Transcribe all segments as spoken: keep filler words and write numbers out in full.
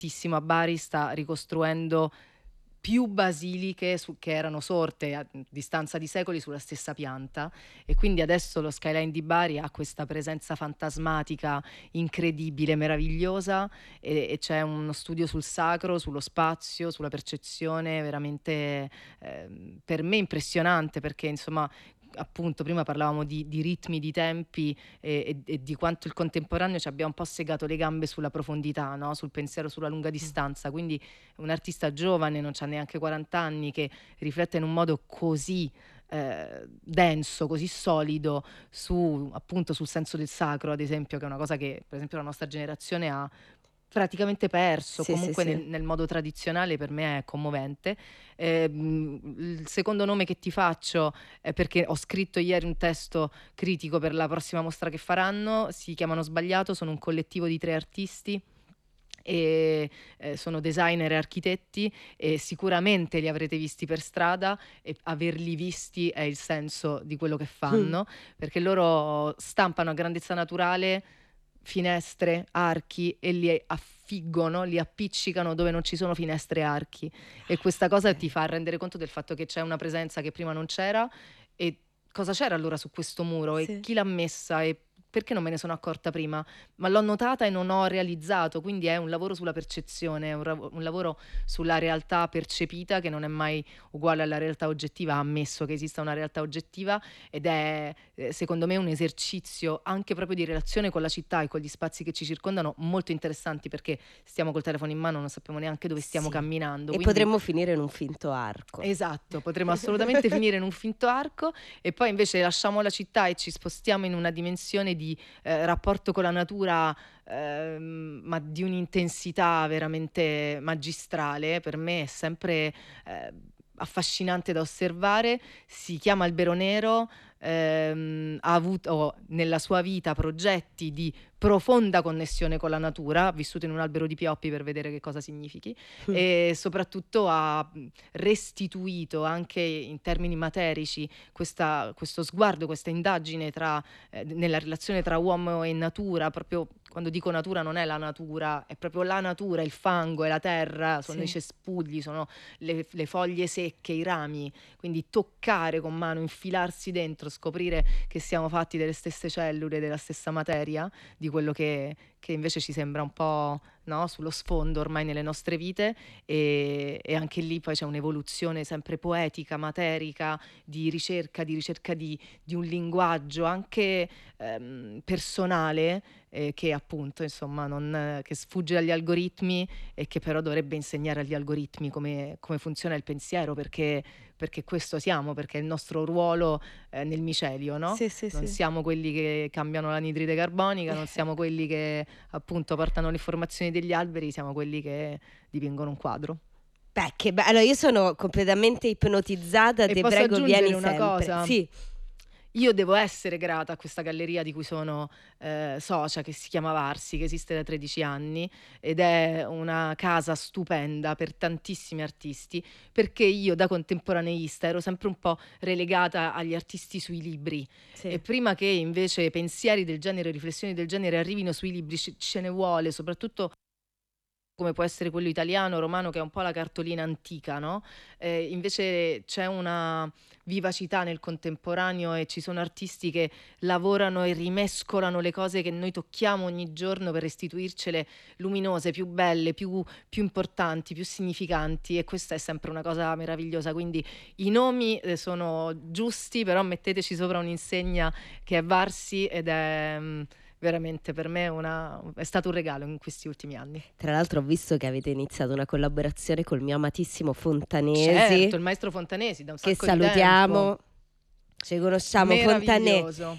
tantissimo a Bari, sta ricostruendo più basiliche su- che erano sorte a distanza di secoli sulla stessa pianta, e quindi adesso lo skyline di Bari ha questa presenza fantasmatica incredibile, meravigliosa, e, e c'è uno studio sul sacro, sullo spazio, sulla percezione veramente ehm, per me impressionante, perché insomma appunto prima parlavamo di, di ritmi, di tempi, e, e- e di quanto il contemporaneo ci abbia un po' segato le gambe sulla profondità, no? Sul pensiero, sulla lunga distanza. Quindi un artista giovane, non c'ha neanche quaranta anni, che riflette in un modo così eh, denso, così solido su appunto sul senso del sacro, ad esempio, che è una cosa che per esempio la nostra generazione ha praticamente perso, Sì, sì, comunque sì. nel, nel modo tradizionale, per me è commovente. Ehm, il secondo nome che ti faccio è perché ho scritto ieri un testo critico per la prossima mostra che faranno, si chiamano Sbagliato, sono un collettivo di tre artisti e eh, sono designer e architetti, e sicuramente li avrete visti per strada, e averli visti è il senso di quello che fanno, perché loro stampano a grandezza naturale finestre, archi, e li affiggono, li appiccicano dove non ci sono finestre e archi, e questa cosa ti Ok. fa rendere conto del fatto che c'è una presenza che prima non c'era. E cosa c'era allora su questo muro, e Sì. chi l'ha messa, e perché non me ne sono accorta prima? Ma l'ho notata e non ho realizzato, quindi è un lavoro sulla percezione, è un, rav- un lavoro sulla realtà percepita, che non è mai uguale alla realtà oggettiva, ammesso che esista una realtà oggettiva, ed è eh, secondo me un esercizio anche proprio di relazione con la città e con gli spazi che ci circondano molto interessanti, perché stiamo col telefono in mano, non sappiamo neanche dove stiamo Sì. camminando, E quindi potremmo finire in un finto arco. esatto, potremmo assolutamente finire in un finto arco, e poi invece lasciamo la città e ci spostiamo in una dimensione di eh, rapporto con la natura, ehm, ma di un'intensità veramente magistrale. Per me è sempre eh, affascinante da osservare. Si chiama Albero Nero, ehm, ha avuto nella sua vita progetti di profonda connessione con la natura, ha vissuto in un albero di pioppi per vedere che cosa significhi, e soprattutto ha mh, restituito anche in termini materici questa- questo sguardo, questa indagine tra, eh, nella relazione tra uomo e natura. Proprio quando dico natura non è la natura, è proprio la natura, il fango, è la terra, sono i Sì. cespugli, sono le, le foglie secche, i rami. Quindi toccare con mano, infilarsi dentro, scoprire che siamo fatti delle stesse cellule, della stessa materia, di quello che, che invece ci sembra un po', no, sullo sfondo ormai nelle nostre vite. E, e anche lì poi c'è un'evoluzione sempre poetica, materica, di ricerca, di ricerca di, di un linguaggio anche ehm, personale, eh, che appunto insomma non, che sfugge agli algoritmi, e che però dovrebbe insegnare agli algoritmi come, come funziona il pensiero, perché, perché questo siamo, perché è il nostro ruolo eh, nel micelio, no? Sì, sì, Non sì. siamo quelli che cambiano l'anidride carbonica, non siamo quelli che appunto portano le informazioni degli alberi, siamo quelli che dipingono un quadro. Beh, che be- allora io sono completamente ipnotizzata, E te posso prego, vieni aggiungere una sempre. cosa? Sì, Io devo essere grata a questa galleria di cui sono eh, socia, che si chiama Varsi, che esiste da tredici anni, ed è una casa stupenda per tantissimi artisti, perché io da contemporaneista ero sempre un po' relegata agli artisti sui libri, e sì. prima che invece pensieri del genere, riflessioni del genere arrivino sui libri, ce ce ne vuole, soprattutto come può essere quello italiano, romano, che è un po' la cartolina antica, no? Eh, invece c'è una vivacità nel contemporaneo, e ci sono artisti che lavorano e rimescolano le cose che noi tocchiamo ogni giorno per restituircele luminose, più belle, più, più importanti, più significanti, e questa è sempre una cosa meravigliosa. Quindi i nomi eh, sono giusti, però metteteci sopra un'insegna che è Varsi, ed è mm, veramente per me una, è stato un regalo in questi ultimi anni. Tra l'altro ho visto che avete iniziato una collaborazione col mio amatissimo Certo, Fontanesi, il maestro Fontanesi da un che sacco di tempo. salutiamo. Ci conosciamo Fontanè, Meraviglioso.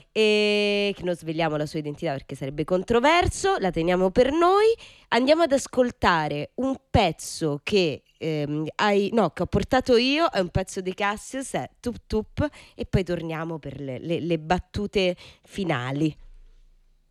e che non sveliamo la sua identità perché sarebbe controverso, la teniamo per noi. Andiamo ad ascoltare un pezzo che, ehm, hai, no, che ho portato io, è un pezzo di Cassius, è Tup Tup, e poi torniamo per le, le- le battute finali.